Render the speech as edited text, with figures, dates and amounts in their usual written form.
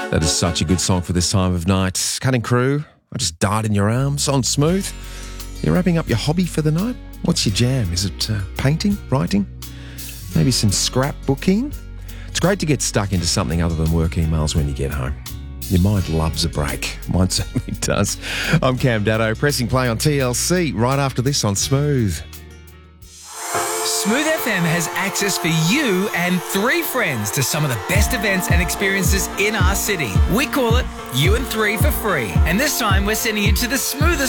That is such a good song for this time of night. Cutting Crew, I Just Died in Your Arms on Smooth. You're wrapping up your hobby for the night? What's your jam? Is it painting, writing? Maybe some scrapbooking? It's great to get stuck into something other than work emails when you get home. Your mind loves a break. Mine certainly does. I'm Cam Daddo, pressing play on TLC right after this on Smooth. Smooth FM has access for you and 3 friends to some of the best events and experiences in our city. We call it You and 3 for free. And this time we're sending you to the smoothest